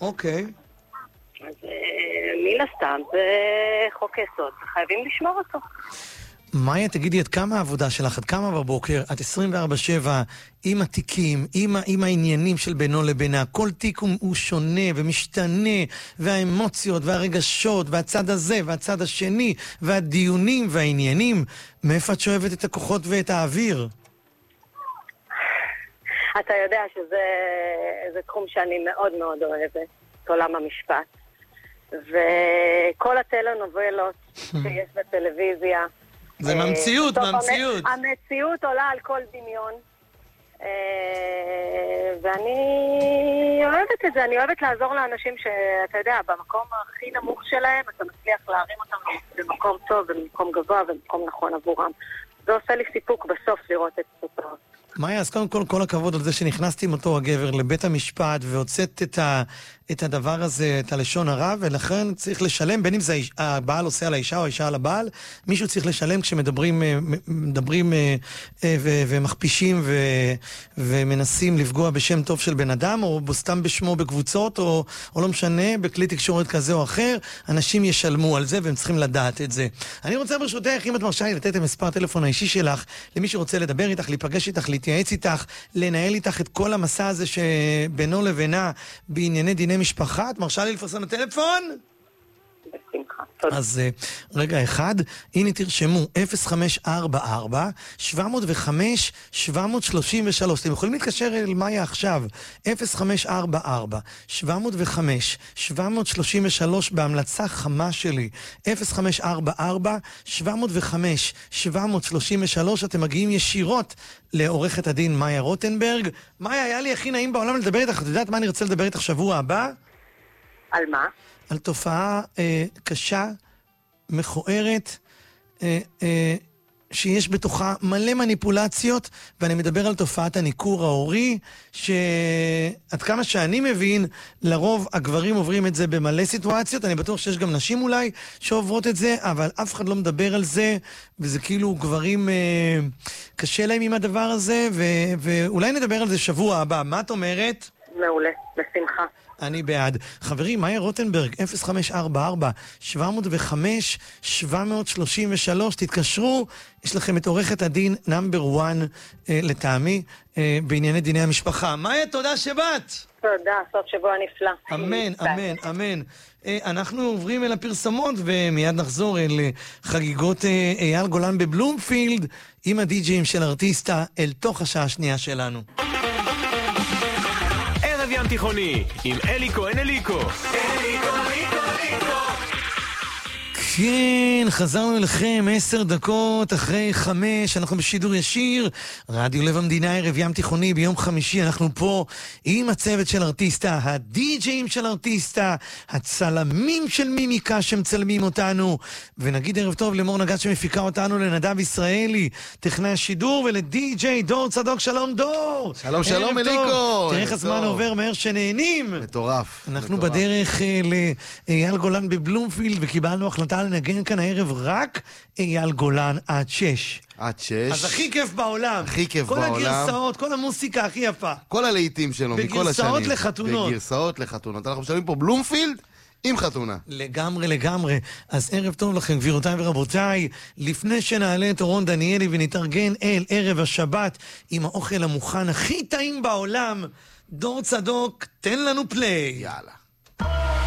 אוקיי. אז מן הסתם זה חוק יסוד, חייבים לשמור אותו. מאיה, תגידי, עד כמה העבודה שלך, עד כמה בבוקר, את 24/7 עם התיקים, עם העניינים של בינו לבינה, כל תיק הוא שונה ומשתנה, והאמוציות והרגשות, והצד הזה והצד השני, והדיונים והעניינים, מאיפה את שואבת את הכוחות ואת האוויר? אתה יודע שזה תחום שאני מאוד מאוד אוהבת, את עולם המשפט. וכל הטלנובלות שיש בטלוויזיה, זה ממציאות. המציאות עולה על כל דמיון. ואני אוהבת את זה, אני אוהבת לעזור לאנשים שאתה יודע, במקום הכי נמוך שלהם, אתה מצליח להרים אותם במקום טוב, במקום גבוה, במקום נכון עבורם. זה עושה לי סיפוק בסוף לראות את התוצאות. מאיה, אז קודם כל הכבוד על זה שנכנסתי עם אותו הגבר לבית המשפט והוצאת את הדבר הזה, את הלשון הרע, ולכן צריך לשלם, בין אם זה הבעל עושה על האישה או האישה על הבעל, מישהו צריך לשלם כשמדברים ומכפישים ומנסים לפגוע בשם טוב של בן אדם, או סתם בשמו בקבוצות, או לא משנה, בכלי תקשורת כזה או אחר, אנשים ישלמו על זה והם צריכים לדעת את זה. אני רוצה ברשותך, אם את מרשה לי לתת את מספר הטלפון האישי שלך, למי שרוצה לדבר איתך, להיפגש איתך, להתייעץ איתך, לנהל איתך את כל המסע הזה שבינו לבינה בענייני דיני משפחה. את מרשה לי לפרסם הטלפון? בשמחה. תודה. אז רגע אחד, הנה תרשמו 0544-705-733. אתם יכולים להתקשר אל מאיה עכשיו, 0544-705-733 בהמלצה חמה שלי, 0544-705-733. אתם מגיעים ישירות לעורכת הדין מאיה רוטנברג. מאיה, היה לי הכי נעים בעולם לדבר איתך. את יודעת מה אני רוצה לדבר איתך שבוע הבא? על מה? על תופעה קשה, מכוערת, שיש בתוכה מלא מניפולציות, ואני מדבר על תופעת הניכור ההורי, שעד כמה שאני מבין, לרוב הגברים עוברים את זה במלא סיטואציות, אני בטוח שיש גם נשים אולי שעוברות את זה, אבל אף אחד לא מדבר על זה, וזה כאילו גברים קשה להם עם הדבר הזה, ואולי נדבר על זה שבוע הבא. מה את אומרת? מעולה, בשמחה. אני בעד. חברים, מאיה רוטנברג, 0544-705-733, תתקשרו, יש לכם את עורכת הדין נאמבר 1 לטעמי, בענייני דיני המשפחה. מאיה, תודה שבאת. תודה, סוף שבוע נפלא. אמן, אמן, אמן. אנחנו עוברים אל הפרסמות, ומיד נחזור אל חגיגות אייל גולן בבלומפילד, עם הדי-ג'ים של ארטיסטה, אל תוך השעה השנייה שלנו. ים תיכוני עם אלי כהן אליקו. כן, חזרנו אליכם 10 דקות אחרי 5, אנחנו בשידור ישיר, רדיו לב המדינה, ערב ים תיכוני ביום חמישי, אנחנו פה עם הצוות של ארטיסטה, הדי-ג'ים של ארטיסטה, הצלמים של מימיקה שמצלמים אותנו, ונגיד ערב טוב למור נגד שמפיקה אותנו, לנדב ישראלי, טכנאי השידור, ולדי-ג'יי דור צדוק. שלום דור. שלום שלום אליקו. תראה איך הזמן עובר מהר שנהנים. מטורף. אנחנו בדרך לאייל גולן בבלומפילד, וקיבלנו החלטה לנגן כאן הערב רק אייל גולן עד 6. עד 6. אז הכי כיף בעולם. הכי כיף כל בעולם. כל הגרסאות, כל המוסיקה הכי יפה. כל הלהיטים שלו, מכל השנים. בגרסאות לחתונות. בגרסאות לחתונות. אנחנו משלמים פה בלומפילד עם חתונה. לגמרי, לגמרי. אז ערב טוב לכם, גבירותיי ורבותיי. לפני שנעלה את אורון דניאלי ונתארגן אל ערב השבת עם האוכל המוכן הכי טעים בעולם, דור צדוק, תן לנו פליי. יאללה.